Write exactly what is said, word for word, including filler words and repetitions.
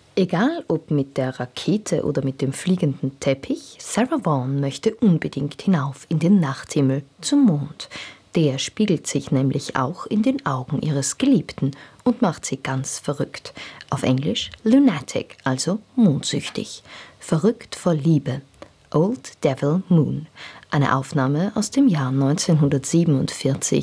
Egal ob mit der Rakete oder mit dem fliegenden Teppich, Sarah Vaughan möchte unbedingt hinauf in den Nachthimmel zum Mond. Der spiegelt sich nämlich auch in den Augen ihres Geliebten und macht sie ganz verrückt. Auf Englisch lunatic, also mondsüchtig. Verrückt vor Liebe. Old Devil Moon. Eine Aufnahme aus dem Jahr neunzehnhundertsiebenundvierzig